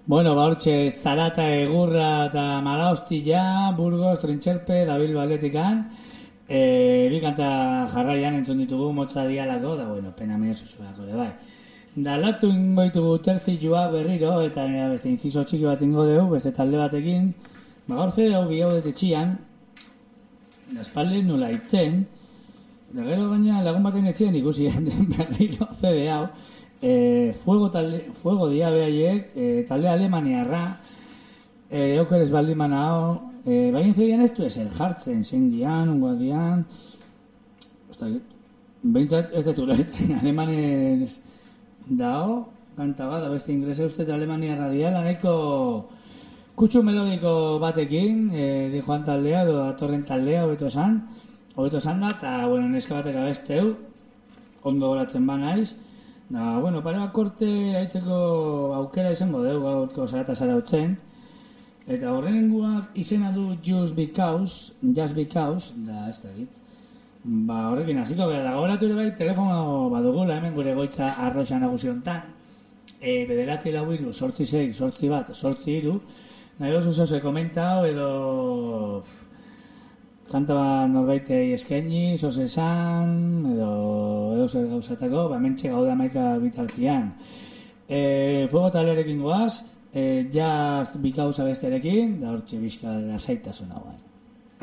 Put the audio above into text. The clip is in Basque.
Bueno, hortxe, Zarata, Egurra eta Malaostilla, Burgos, Trintxerpe, Dabil Baletikan. Bi kanta jarraian entzun ditugu motza dialako, da bueno, pena medio zuzuako, bai. Da latu ingo ditugu terzioak berriro, eta beste inciso txiki bat ingo dugu, beste talde batekin. Gaur zede hau bi hau detetxian, da espaldez nula itzen, da gero gaina lagun baten etxean ikusi den berriro zede hau, fuego dia behaiek, talde alemaniarra, eukeres baldiman hau, baina zedian ez du ezer jartzen, zein dian, ungoa dian, behintzat ez dut ulertzen, alemanez dao, kanta bat, beste inglese uste alemaniarra diala, nahiko kutsu melodiko batekin, di joan taldea, edo datorren taldea, hobeto esan da, eta, bueno, neska batek abesteu, ondo goratzen ba naiz, da, bueno, pare korte haitzeko aukera izango dugu gaurko Zarata zarautzen, eta horrenenguak izena du Just Because, da, ez da git. Ba, horrekin hasiko gara, da goratu ere bai, telefono badugula hemen gure goitza arroxa nagusi hontan, bederatzi lau iru, 8-6, 8-1, nahi oso zoze komentau edo kanta bat norbaitei eskaini, zoze esan, edo zer gauzatako, ba, mentxe gaude amaika bitartian. Fuego talerekin goaz, Just Because abesterekin, da hortxe bizka lasaitasuna guai.